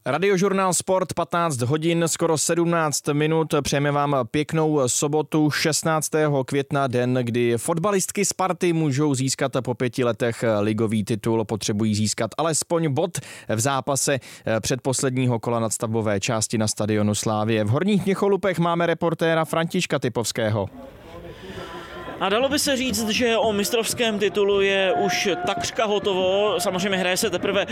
Radiožurnál Sport 15 hodin, skoro 17 minut. Přejeme vám pěknou sobotu 16. května, den, kdy fotbalistky Sparty můžou získat po 5 letech ligový titul. Potřebují získat alespoň bod v zápase předposledního kola nadstavbové části na stadionu Slavie. V Horních Měcholupech máme reportéra Františka Typovského. A dalo by se říct, že o mistrovském titulu je už takřka hotovo. Samozřejmě hraje se teprve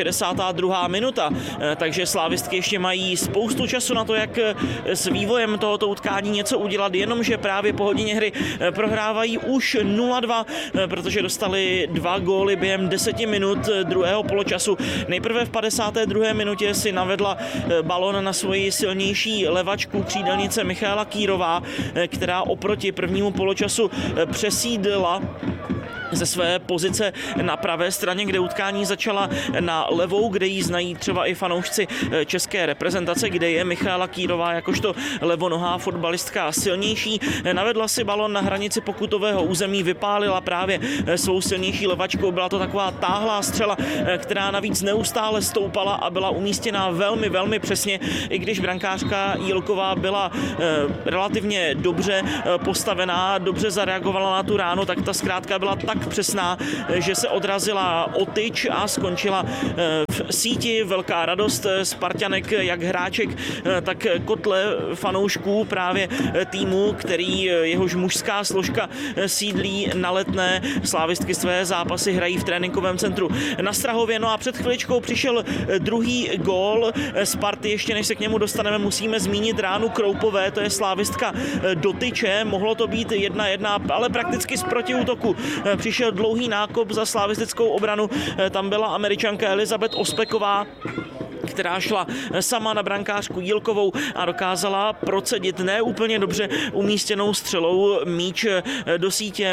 62. minuta, takže slávistky ještě mají spoustu času na to, jak s vývojem tohoto utkání něco udělat, jenomže právě po hodině hry prohrávají už 0-2, protože dostali 2 góly během 10 minut druhého poločasu. Nejprve v 52. minutě si navedla balon na svoji silnější levačku křídelnice Michaela Kýrová, která oproti prvnímu poločasu přesídlila ze své pozice na pravé straně, kde utkání začala, na levou, kde ji znají třeba i fanoušci české reprezentace, kde je Michaela Kýrová jakožto levonohá fotbalistka silnější. Navedla si balon na hranici pokutového území, vypálila právě svou silnější levačkou. Byla to taková táhlá střela, která navíc neustále stoupala a byla umístěná velmi, velmi přesně, i když brankářka Jílková byla relativně dobře postavená, dobře zareagovala na tu ránu, tak ta zkrátka byla tak přesná, že se odrazila o tyč a skončila v síti. Velká radost Sparťanek, jak hráček, tak kotle fanoušků právě týmu, který jehož mužská složka sídlí na Letné. Slávistky své zápasy hrají v tréninkovém centru na Strahově. No a před chviličkou přišel druhý gól Sparty. Ještě než se k němu dostaneme, musíme zmínit Ránu Kroupové, to je slávistka do tyče. Mohlo to být 1-1, ale prakticky z protiútoku přišel dlouhý nákop za slavistickou obranu. Tam byla Američanka Elizabeth Ospeková, která šla sama na brankářku Jílkovou a dokázala procedit ne úplně dobře umístěnou střelou míč do sítě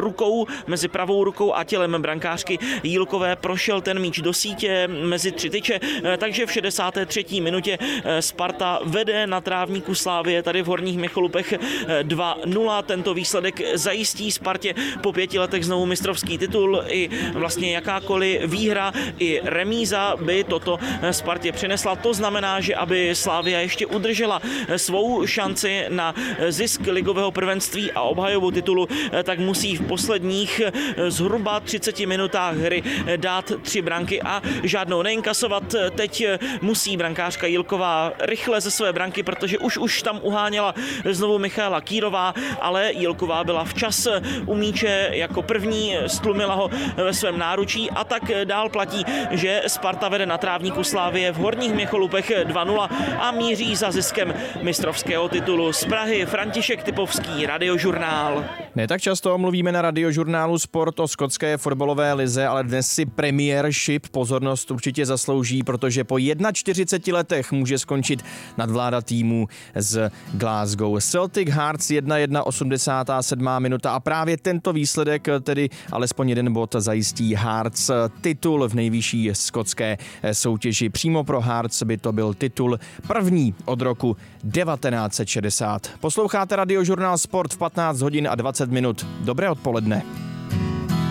mezi pravou rukou a tělem brankářky Jílkové. Prošel ten míč do sítě mezi 3 tyče, takže v 63. minutě Sparta vede na trávníku Slavie tady v Horních Měcholupech 2-0. Tento výsledek zajistí Spartě po 5 letech znovu mistrovský titul. I vlastně jakákoliv výhra i remíza by toto Spartě přinesla. To znamená, že aby Slavia ještě udržela svou šanci na zisk ligového prvenství a obhajobu titulu, tak musí v posledních zhruba 30 minutách hry dát 3 branky a žádnou neinkasovat. Teď musí brankářka Jílková rychle ze své branky, protože už tam uháněla znovu Michaela Kýrová, ale Jílková byla včas u míče jako první, stlumila ho ve svém náručí a tak dál platí, že Sparta vede na trávníku Slavie v Horních Měcholupech 2-0 a míří za ziskem mistrovského titulu. Z Prahy František Typovský, Radiožurnál. Ne tak často mluvíme na Radiožurnálu Sport o skotské fotbalové lize, ale dnes si Premiership pozornost určitě zaslouží, protože po 41 letech může skončit nadvláda týmu z Glasgow. Celtic Hearts 1-1, 87. minuta a právě tento výsledek, tedy alespoň 1 bod, zajistí Hearts titul v nejvyšší skotské soutěži. Přímo pro Hearts by to byl titul první od roku 1960. Posloucháte Radiožurnál Sport v 15 hodin a 20 minut. Dobré odpoledne.